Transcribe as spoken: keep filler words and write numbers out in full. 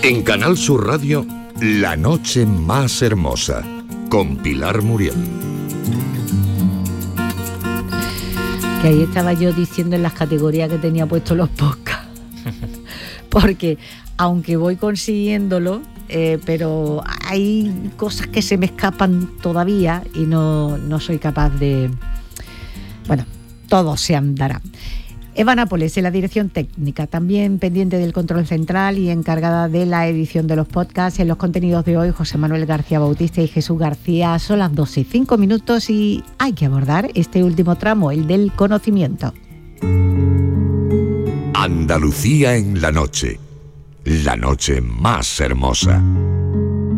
En Canal Sur Radio, La Noche Más Hermosa, con Pilar Muriel. Que ahí estaba yo diciendo en las categorías que tenía puestos los podcasts. Porque aunque voy consiguiéndolo, eh, pero hay cosas que se me escapan todavía y no, no soy capaz de... Bueno, todo se andará. Eva Nápoles, en la dirección técnica, también pendiente del control central y encargada de la edición de los podcasts. En los contenidos de hoy, José Manuel García Bautista y Jesús García. Son las doce y cinco minutos y hay que abordar este último tramo, el del conocimiento. Andalucía en la noche, la noche más hermosa.